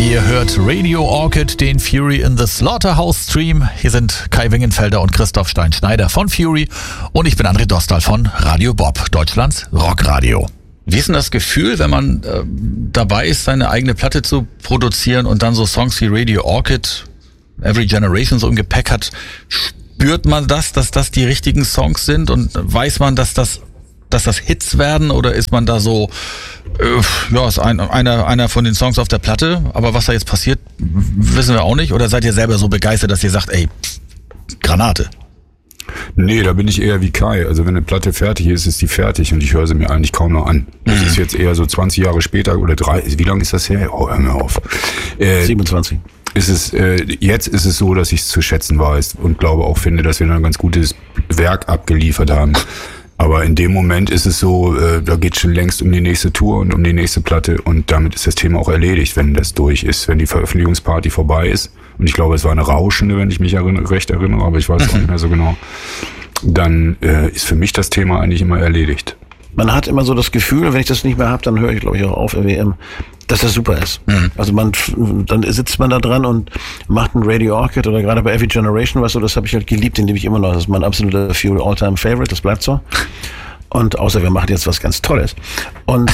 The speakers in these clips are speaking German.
Ihr hört Radio Orchid, den Fury in the Slaughterhouse Stream. Hier sind Kai Wingenfelder und Christoph Stein-Schneider von Fury und ich bin André Dostal von Radio Bob, Deutschlands Rockradio. Wie ist denn das Gefühl, wenn man dabei ist, seine eigene Platte zu produzieren und dann so Songs wie Radio Orchid, Every Generation so im Gepäck hat? Spürt man das, dass das die richtigen Songs sind und weiß man, dass das Hits werden, oder ist man da so, ist einer von den Songs auf der Platte, aber was da jetzt passiert, wissen wir auch nicht, oder seid ihr selber so begeistert, dass ihr sagt, ey, Granate? Nee, da bin ich eher wie Kai. Also wenn eine Platte fertig ist, ist die fertig und ich höre sie mir eigentlich kaum noch an. Das ist jetzt eher so 20 Jahre später oder 3, wie lange ist das her? Oh, hör mir auf. 27. Jetzt ist es so, dass ich es zu schätzen weiß und glaube auch finde, dass wir ein ganz gutes Werk abgeliefert haben. Aber in dem Moment ist es so, da geht schon längst um die nächste Tour und um die nächste Platte und damit ist das Thema auch erledigt, wenn das durch ist, wenn die Veröffentlichungsparty vorbei ist. Und ich glaube, es war eine rauschende, wenn ich mich recht erinnere, aber ich weiß auch nicht mehr so genau. Dann ist für mich das Thema eigentlich immer erledigt. Man hat immer so das Gefühl, wenn ich das nicht mehr habe, dann höre ich, glaube ich, auch auf RWM, dass das super ist. Also dann sitzt man da dran und macht ein Radio Orchid oder gerade bei Every Generation, weißt du, das habe ich halt geliebt, den liebe ich immer noch. Das ist mein absoluter Fury All-Time Favorite, das bleibt so. Und außer wir machen jetzt was ganz Tolles. Und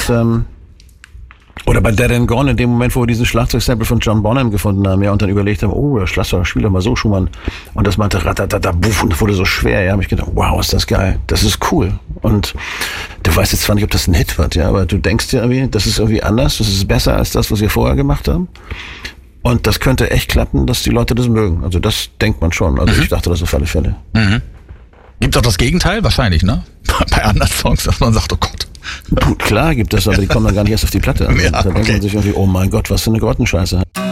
oder bei Dead and Gone, in dem Moment, wo wir diesen Schlagzeugsample von John Bonham gefunden haben, ja, und dann überlegt haben, oh, der Schlagzeug, spiel doch mal so, Schumann. Und das meinte ratatata, buff, und das wurde so schwer, ja, habe ich gedacht, wow, ist das geil, das ist cool. Und du weißt jetzt zwar nicht, ob das ein Hit wird, ja, aber du denkst dir irgendwie, das ist irgendwie anders, das ist besser als das, was wir vorher gemacht haben. Und das könnte echt klappen, dass die Leute das mögen. Also das denkt man schon. Also ich dachte das auf alle Fälle. Gibt auch das Gegenteil? Wahrscheinlich, ne? Bei anderen Songs, dass man sagt, oh Gott. Klar gibt es, aber die kommen dann gar nicht erst auf die Platte. Also, Ja, da denkt man sich irgendwie, oh mein Gott, was für eine Grottenscheiße.